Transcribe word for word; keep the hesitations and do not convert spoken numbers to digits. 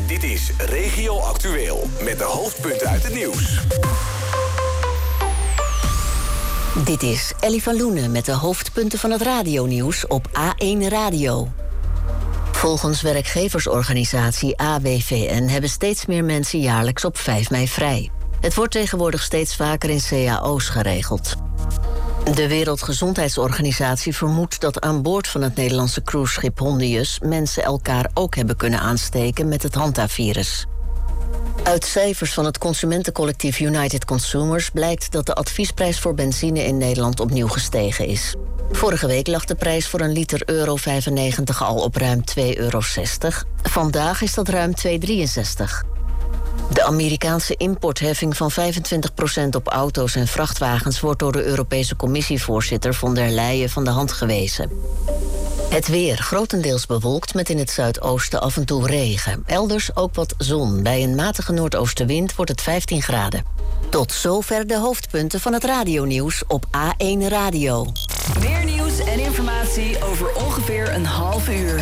Dit is Regio Actueel met de hoofdpunten uit het nieuws. Dit is Ellie van Loenen met de hoofdpunten van het radionieuws op A één Radio. Volgens werkgeversorganisatie A W V N hebben steeds meer mensen jaarlijks op vijf mei vrij. Het wordt tegenwoordig steeds vaker in C A O's geregeld. De Wereldgezondheidsorganisatie vermoedt dat aan boord van het Nederlandse cruiseschip Hondius mensen elkaar ook hebben kunnen aansteken met het Hantavirus. Uit cijfers van het consumentencollectief United Consumers blijkt dat de adviesprijs voor benzine in Nederland opnieuw gestegen is. Vorige week lag de prijs voor een liter euro vijfennegentig al op ruim twee euro zestig. Vandaag is dat ruim twee euro drieënzestig. De Amerikaanse importheffing van vijfentwintig procent op auto's en vrachtwagens wordt door de Europese Commissievoorzitter von der Leyen van de hand gewezen. Het weer grotendeels bewolkt met in het zuidoosten af en toe regen. Elders ook wat zon. Bij een matige noordoostenwind wordt het vijftien graden. Tot zover de hoofdpunten van het radionieuws op A één Radio. Meer nieuws en informatie over ongeveer een half uur.